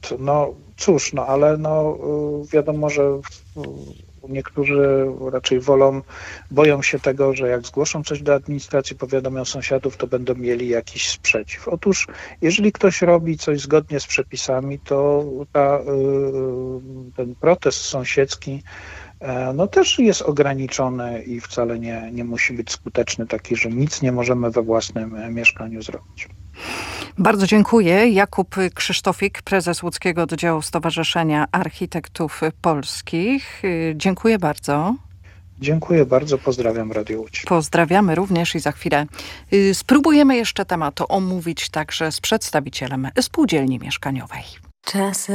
No cóż, ale wiadomo, że niektórzy raczej boją się tego, że jak zgłoszą coś do administracji, powiadomią sąsiadów, to będą mieli jakiś sprzeciw. Otóż, jeżeli ktoś robi coś zgodnie z przepisami, to ten protest sąsiedzki też jest ograniczony i wcale nie musi być skuteczny, taki, że nic nie możemy we własnym mieszkaniu zrobić. Bardzo dziękuję. Jakub Krzysztofik, prezes Łódzkiego Oddziału Stowarzyszenia Architektów Polskich. Dziękuję bardzo. Dziękuję bardzo, pozdrawiam Radio Łódź. Pozdrawiamy również i za chwilę spróbujemy jeszcze temat omówić także z przedstawicielem spółdzielni mieszkaniowej. Czasem